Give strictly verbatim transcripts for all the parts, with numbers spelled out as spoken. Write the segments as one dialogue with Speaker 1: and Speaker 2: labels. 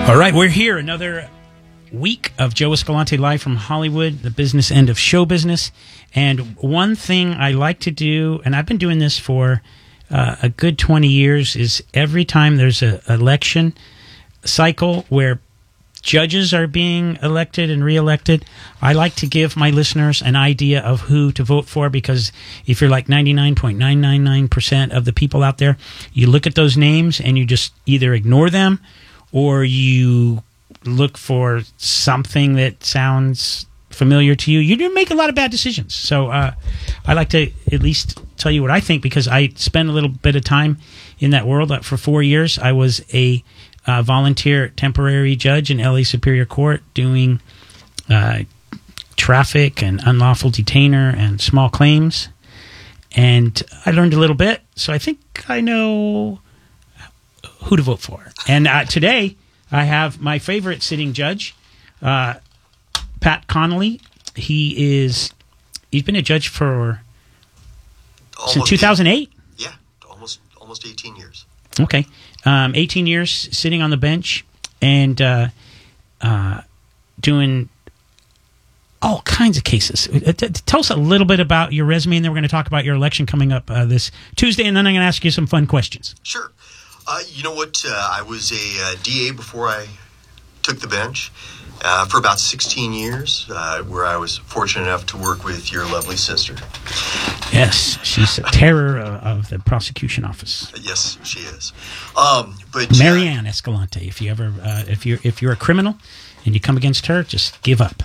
Speaker 1: All right, we're here. Another week of Joe Escalante live from Hollywood, the business end of show business. And one thing I like to do, and I've been doing this for uh, a good twenty years, is every time there's an election cycle where judges are being elected and reelected, I like to give my listeners an idea of who to vote for, because if you're like ninety-nine point nine nine nine percent of the people out there, you look at those names and you just either ignore them or you look for something that sounds familiar to you. You do make a lot of bad decisions. So uh, I like to at least tell you what I think, because I spent a little bit of time in that world. Uh, for four years, I was a uh, volunteer temporary judge in L A Superior Court doing uh, traffic and unlawful detainer and small claims. And I learned a little bit, so I think I know who to vote for. And uh, today, I have my favorite sitting judge, uh, Pat Connolly. He is, he's been a judge for, almost since two thousand eight?
Speaker 2: Yeah, almost almost eighteen years.
Speaker 1: Okay. Um, eighteen years sitting on the bench and uh, uh, doing all kinds of cases. Uh, t- tell us a little bit about your resume, and then we're going to talk about your election coming up uh, this Tuesday, and then I'm going to ask you some fun questions.
Speaker 2: Sure. Uh, you know what? Uh, I was a uh, D A before I took the bench uh, for about sixteen years, uh, where I was fortunate enough to work with your lovely sister.
Speaker 1: Yes, she's a terror of, of the prosecution office.
Speaker 2: Yes, she is. Um, but
Speaker 1: Marianne uh, Escalante. If you ever, uh, if you're if you're a criminal and you come against her, just give up.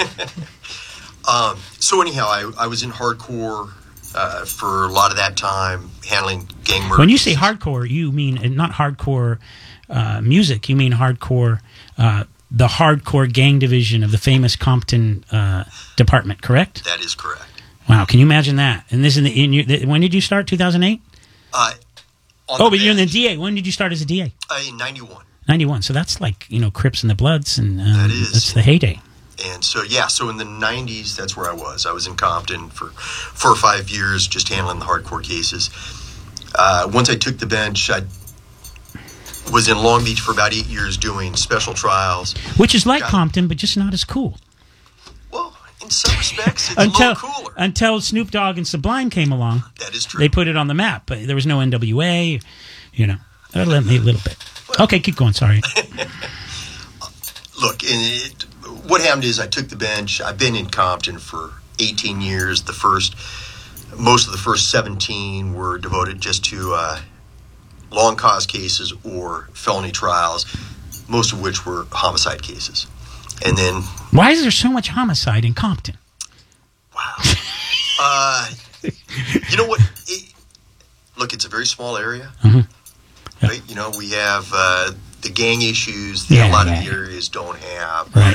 Speaker 2: um, so anyhow, I, I was in hardcore uh, for a lot of that time, handling gang murder.
Speaker 1: When you say hardcore, you mean not hardcore uh, music. You mean hardcore, uh, the hardcore gang division of the famous Compton uh, department, correct?
Speaker 2: That is correct.
Speaker 1: Wow, can you imagine that? And this in the in your, when did you start? two thousand eight?
Speaker 2: Uh,
Speaker 1: oh, but you're in the D A. When did you start as a D A?
Speaker 2: Uh, in ninety-one.
Speaker 1: ninety-one. So that's like, you know, Crips and the Bloods, and um,
Speaker 2: that is.
Speaker 1: That's the heyday.
Speaker 2: And so, yeah, so in the nineties, that's where I was. I was in Compton for four or five years, just handling the hardcore cases. Uh, once I took the bench, I was in Long Beach for about eight years doing special trials.
Speaker 1: Which is like
Speaker 2: Got
Speaker 1: Compton, but just not as cool.
Speaker 2: Well, in some respects, it's
Speaker 1: until,
Speaker 2: a little cooler.
Speaker 1: Until Snoop Dogg and Sublime came along.
Speaker 2: That is true.
Speaker 1: They put it on the map, but there was no N W A, you know. That let me a little bit. Well, okay, keep going, sorry.
Speaker 2: Look, it, what happened is I took the bench. I've been in Compton for eighteen years. The first, most of the first seventeen were devoted just to uh, long cause cases or felony trials, most of which were homicide cases. And then,
Speaker 1: why is there so much homicide in Compton?
Speaker 2: Wow. uh, you know what? It, look, it's a very small area.
Speaker 1: Mm-hmm. Yep.
Speaker 2: Right? You know, we have uh, the gang issues that
Speaker 1: yeah,
Speaker 2: a lot
Speaker 1: yeah,
Speaker 2: of the
Speaker 1: yeah.
Speaker 2: areas don't have.
Speaker 1: Right.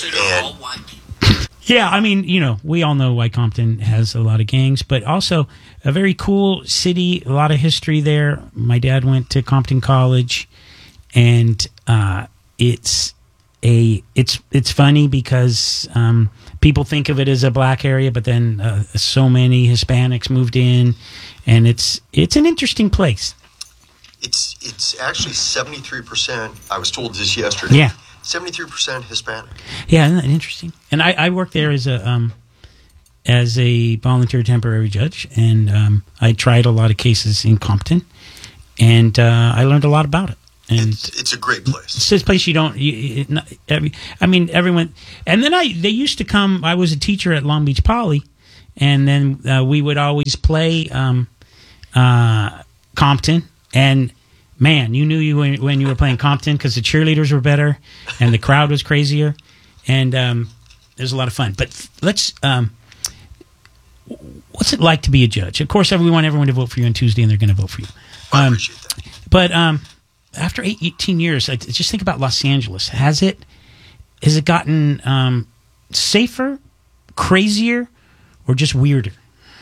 Speaker 2: And,
Speaker 1: yeah, I mean, you know, we all know why Compton has a lot of gangs, but also a very cool city, a lot of history there. My dad went to Compton College, and uh, it's a it's it's funny because um, people think of it as a black area, but then uh, so many Hispanics moved in, and it's it's an interesting place.
Speaker 2: It's it's actually seventy-three percent. I was told this yesterday.
Speaker 1: Yeah.
Speaker 2: seventy-three percent Hispanic.
Speaker 1: Yeah, isn't that interesting? And I, I worked there as a um, as a volunteer temporary judge, and um, I tried a lot of cases in Compton, and uh, I learned a lot about it. And
Speaker 2: it's, it's a great place.
Speaker 1: It's this place you don't. You, it, not, every, I mean, everyone. And then I they used to come. I was a teacher at Long Beach Poly, and then uh, we would always play um, uh, Compton. And man, you knew you when, when you were playing Compton because the cheerleaders were better and the crowd was crazier, and um, it was a lot of fun. But let's. Um, what's it like to be a judge? Of course, we want everyone to vote for you on Tuesday, and they're going to vote for you. Um,
Speaker 2: I appreciate that.
Speaker 1: But um, after eight, eighteen years, I just think about Los Angeles. Has it has it gotten um, safer, crazier, or just weirder?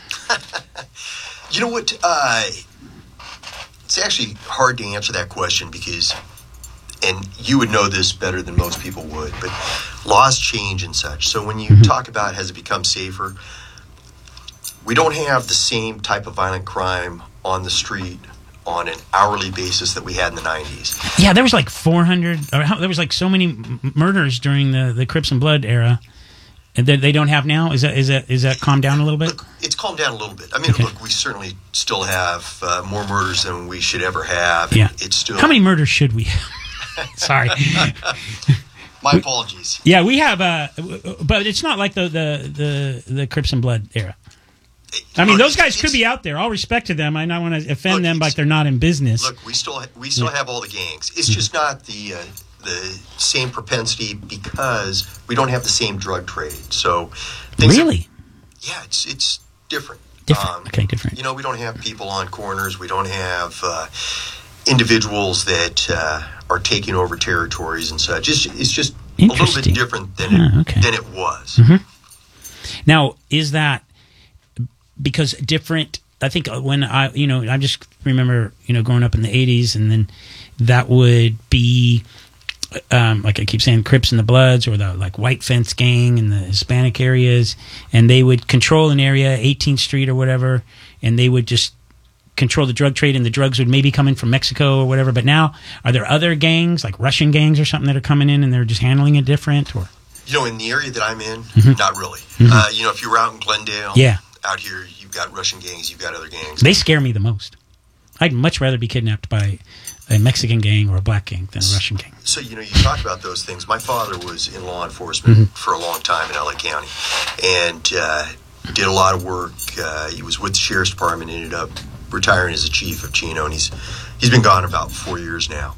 Speaker 2: You know what? Uh, It's actually hard to answer that question because, and you would know this better than most people would, but laws change and such. So when you mm-hmm. talk about has it become safer, we don't have the same type of violent crime on the street on an hourly basis that we had in the nineties.
Speaker 1: Yeah, there was like four hundred, or how, there was like so many m- murders during the, the Crips and Blood era that they don't have now. Is that is that is that calmed down a little bit?
Speaker 2: Look, it's calmed down a little bit. I mean,
Speaker 1: Okay.
Speaker 2: look, we certainly still have uh, more murders than we should ever have.
Speaker 1: Yeah.
Speaker 2: It's still.
Speaker 1: How many murders should we have? Sorry.
Speaker 2: My apologies.
Speaker 1: Yeah, we have, uh, but it's not like the, the, the, the Crips and Blood era. I mean,
Speaker 2: Look,
Speaker 1: those guys could
Speaker 2: it's-
Speaker 1: be out there. All respect to them. I don't want to offend
Speaker 2: Look,
Speaker 1: them
Speaker 2: it's-
Speaker 1: like they're not in business.
Speaker 2: Look, we still we still have all the gangs. It's just not the uh, the same propensity because we don't have the same drug trade. So things are-
Speaker 1: Really?
Speaker 2: yeah, it's it's different.
Speaker 1: Different. Okay, different.
Speaker 2: You know, we don't have people on corners. We don't have uh, individuals that uh, are taking over territories and such. It's, it's just a little bit
Speaker 1: Interesting.
Speaker 2: different than it,
Speaker 1: Ah, okay.
Speaker 2: than it was.
Speaker 1: Now, is that because different? I think when I, you know, I just remember, you know, growing up in the eighties, and then that would be, um, like I keep saying, Crips and the Bloods, or the like White Fence Gang in the Hispanic areas, and they would control an area, eighteenth Street or whatever, and they would just control the drug trade, and the drugs would maybe come in from Mexico or whatever. But now, are there other gangs, like Russian gangs or something, that are coming in and they're just handling it different? Or
Speaker 2: You know, in the area that I'm in,
Speaker 1: Mm-hmm.
Speaker 2: not really. Uh, you know, if you were out in Glendale,
Speaker 1: Yeah.
Speaker 2: out here, you've got Russian gangs, you've got other gangs.
Speaker 1: they scare me the most. I'd much rather be kidnapped by a Mexican gang or a black gang than a Russian gang.
Speaker 2: So, you know, you talk about those things. My father was in law enforcement
Speaker 1: Mm-hmm.
Speaker 2: for a long time in L A County and uh, did a lot of work. Uh, he was with the Sheriff's Department, ended up retiring as a chief of Chino, and he's he's been gone about four years now.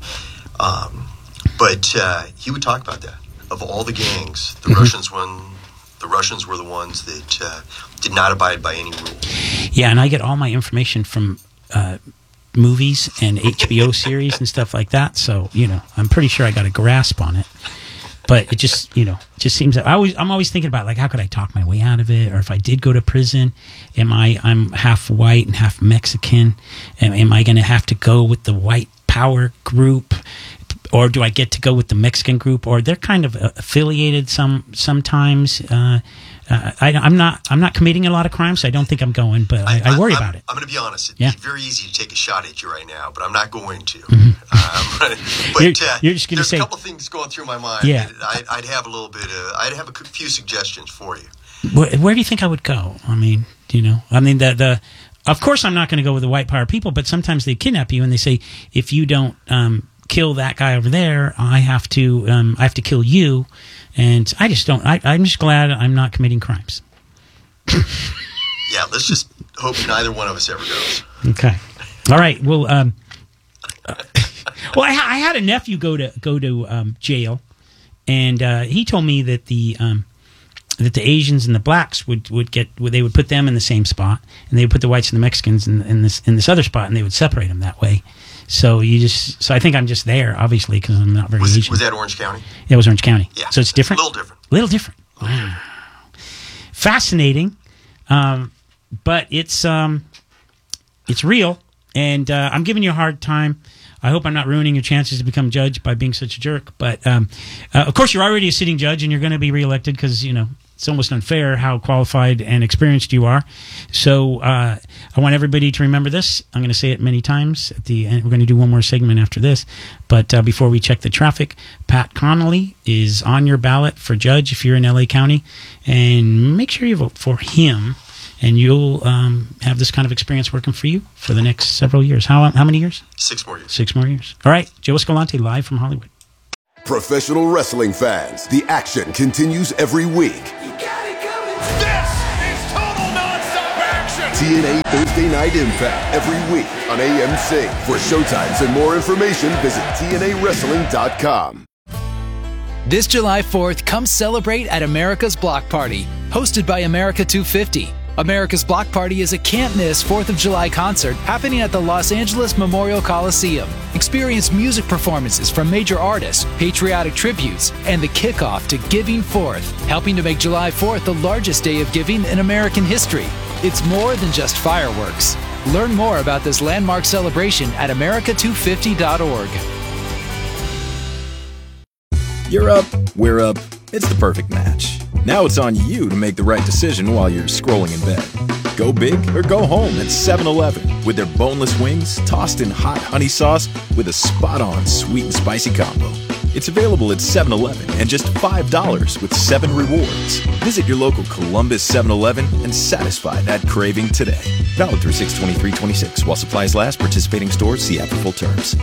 Speaker 2: Um, but uh, he would talk about that. Of all the gangs, the
Speaker 1: Mm-hmm.
Speaker 2: Russians one, the Russians were the ones that uh, did not abide by any rules.
Speaker 1: Yeah, and I get all my information from uh, movies and H B O series and stuff like that. So, you know, I'm pretty sure I got a grasp on it. But it just, you know, it just seems that I always, I'm always thinking about, like, how could I talk my way out of it? Or if I did go to prison, am I, I'm half white and half Mexican. Am, am I going to have to go with the white power group? Or do I get to go with the Mexican group? Or they're kind of uh, affiliated some sometimes. Uh, uh, I, I'm not I'm not committing a lot of crimes, so I don't think I'm going. But I, I worry
Speaker 2: I'm,
Speaker 1: about it.
Speaker 2: I'm going to be honest. It'd
Speaker 1: Yeah.
Speaker 2: be very easy to take a shot at you right now, but I'm not going to. Um, but
Speaker 1: Mm-hmm. You're-
Speaker 2: uh,
Speaker 1: you're just gonna
Speaker 2: there's
Speaker 1: say-
Speaker 2: a couple things going through my mind.
Speaker 1: Yeah.
Speaker 2: that I'd, I'd have a little bit of. I'd have a few suggestions for you.
Speaker 1: Where, where do you think I would go? I mean, do you know? I mean, the the. Of course, I'm not going to go with the white power people, but sometimes they kidnap you and they say, if you don't um, kill that guy over there, I have to um, I have to kill you. And I just don't. I, I'm just glad I'm not committing crimes.
Speaker 2: Yeah, let's just hope neither one of us ever goes.
Speaker 1: Okay. All right. Well, um, uh, well, I, I had a nephew go to go to um, jail, and uh, he told me that the um, that the Asians and the blacks would, would get they would put them in the same spot, and they would put the whites and the Mexicans in, in this in this other spot, and they would separate them that way. So you just so I think I'm just there, obviously, because I'm not very
Speaker 2: Was,
Speaker 1: Asian.
Speaker 2: was that Orange County?
Speaker 1: Yeah, it was Orange County.
Speaker 2: Yeah.
Speaker 1: So it's different.
Speaker 2: A little different.
Speaker 1: Little different. Wow. Fascinating, um, but it's um, it's real, and uh, I'm giving you a hard time. I hope I'm not ruining your chances to become judge by being such a jerk. But um, uh, of course, you're already a sitting judge, and you're going to be reelected because you know it's almost unfair how qualified and experienced you are. So uh, I want everybody to remember this. I'm going to say it many times at the end. We're going to do one more segment after this. But uh, before we check the traffic, Pat Connolly is on your ballot for judge if you're in L A County. And make sure you vote for him, and you'll um, have this kind of experience working for you for the next several years. How, how many years?
Speaker 2: Six more years.
Speaker 1: Six more years. All right. Joe Escalante live from Hollywood.
Speaker 3: Professional wrestling fans, the action continues every week.
Speaker 4: This is total nonstop action!
Speaker 3: T N A Thursday Night Impact every week on A M C. For showtimes and more information, visit T N A wrestling dot com.
Speaker 5: This July fourth, come celebrate at America's Block Party, hosted by America two fifty. America's Block Party is a can't-miss fourth of July concert happening at the Los Angeles Memorial Coliseum. Experience music performances from major artists, patriotic tributes, and the kickoff to Giving Fourth, helping to make July fourth the largest day of giving in American history. It's more than just fireworks. Learn more about this landmark celebration at America two fifty dot org.
Speaker 6: You're up, we're up. It's the perfect match. Now it's on you to make the right decision while you're scrolling in bed. Go big or go home at seven eleven with their boneless wings tossed in hot honey sauce with a spot-on sweet and spicy combo. It's available at seven eleven and just five dollars with seven rewards. Visit your local Columbus seven eleven and satisfy that craving today. Valid through six twenty-three twenty-six. While supplies last, participating stores, see app for full terms.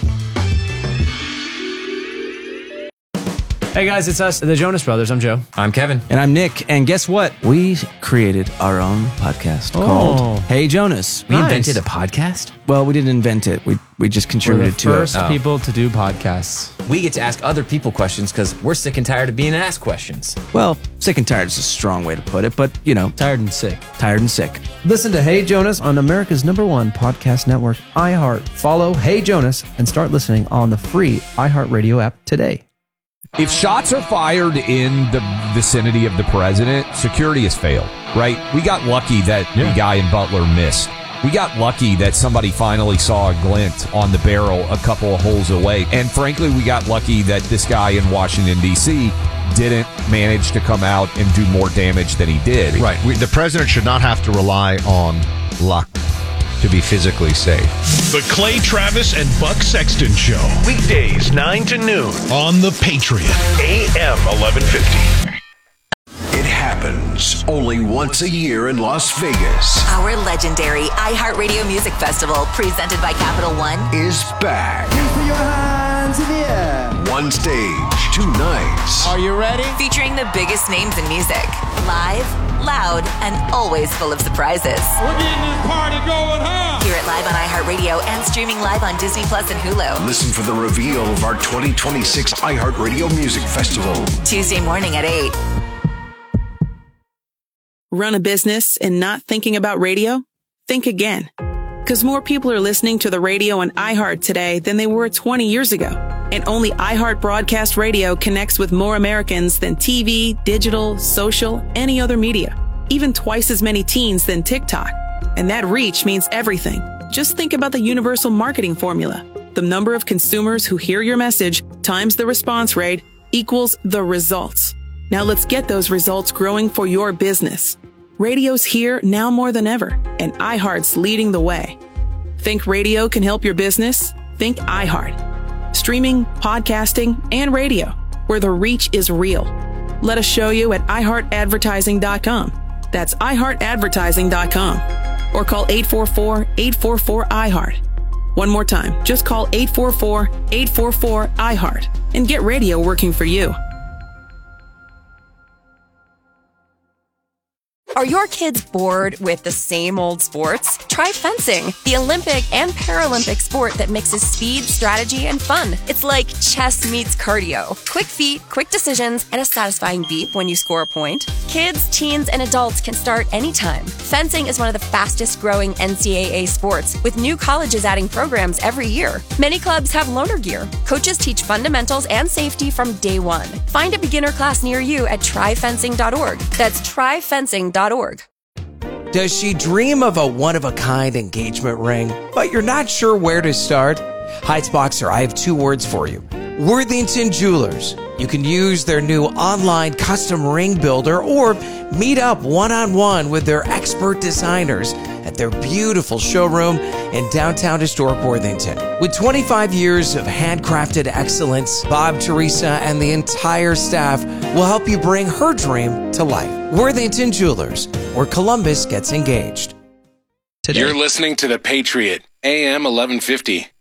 Speaker 7: Hey guys, it's us, the Jonas Brothers. I'm Joe.
Speaker 8: I'm Kevin.
Speaker 9: And I'm Nick. And guess what? We created our own podcast
Speaker 7: Oh.
Speaker 9: called Hey Jonas.
Speaker 8: We
Speaker 7: Nice.
Speaker 8: invented a podcast?
Speaker 9: Well, we didn't invent it. We we just
Speaker 7: We're the
Speaker 9: contributed to
Speaker 7: first
Speaker 9: it.
Speaker 8: Oh.
Speaker 7: people to do podcasts.
Speaker 8: We get to ask other people questions because we're sick and tired of being asked questions.
Speaker 9: Well, sick and tired is a strong way to put it, but you know,
Speaker 7: Tired and sick.
Speaker 9: tired and sick.
Speaker 10: Listen to Hey Jonas on America's number one podcast network, iHeart. Follow Hey Jonas and start listening on the free iHeartRadio app today.
Speaker 11: If shots are fired in the vicinity of the president, security has failed, right? We got lucky that
Speaker 7: Yeah.
Speaker 11: the guy in Butler missed. We got lucky that somebody finally saw a glint on the barrel a couple of holes away. And frankly, we got lucky that this guy in Washington, D C didn't manage to come out and do more damage than he did.
Speaker 12: Right. We, the president should not have to rely on luck to be physically safe.
Speaker 4: The Clay Travis and Buck Sexton Show. Weekdays, nine to noon on The Patriot. A M eleven fifty.
Speaker 13: It happens only once a year in Las Vegas.
Speaker 14: Our legendary iHeartRadio Music Festival, presented by Capital One,
Speaker 13: Is back.
Speaker 10: Put your hands in the air.
Speaker 13: One stage, two nights.
Speaker 10: Are you ready?
Speaker 14: featuring the biggest names in music. Live, loud, and always full of surprises.
Speaker 4: We're getting this party going, huh?
Speaker 14: Hear it live on iHeartRadio and streaming live on Disney Plus and Hulu.
Speaker 13: Listen for the reveal of our twenty twenty-six iHeartRadio Music Festival.
Speaker 14: Tuesday morning at eight.
Speaker 15: Run a business and not thinking about radio? Think again. Because more people are listening to the radio on iHeart today than they were twenty years ago. And only iHeart Broadcast Radio connects with more Americans than T V, digital, social, any other media. Even twice as many teens than TikTok. And that reach means everything. Just think about the universal marketing formula. The number of consumers who hear your message times the response rate equals the results. Now let's get those results growing for your business. Radio's here now more than ever, and iHeart's leading the way. Think radio can help your business? Think iHeart. Streaming, podcasting, and radio, where the reach is real. Let us show you at i heart advertising dot com. That's i heart advertising dot com. Or call eight four four, eight four four, I heart. One more time, just call eight four four, eight four four, I heart and get radio working for you.
Speaker 16: Are your kids bored with the same old sports? Try fencing, the Olympic and Paralympic sport that mixes speed, strategy, and fun. It's like chess meets cardio. Quick feet, quick decisions, and a satisfying beep when you score a point. Kids, teens, and adults can start anytime. Fencing is one of the fastest growing N C double A sports, with new colleges adding programs every year. Many clubs have loaner gear. Coaches teach fundamentals and safety from day one. Find a beginner class near you at try fencing dot org. That's try fencing dot org.
Speaker 17: Does she dream of a one-of-a-kind engagement ring, but you're not sure where to start? Heights-Boxer, I have two words for you. Worthington Jewelers. You can use their new online custom ring builder or meet up one-on-one with their expert designers at their beautiful showroom in downtown historic Worthington. With twenty-five years of handcrafted excellence, Bob, Teresa, and the entire staff will help you bring her dream to life. Worthington Jewelers, where Columbus gets engaged.
Speaker 18: Today. You're listening to The Patriot, A M eleven fifty.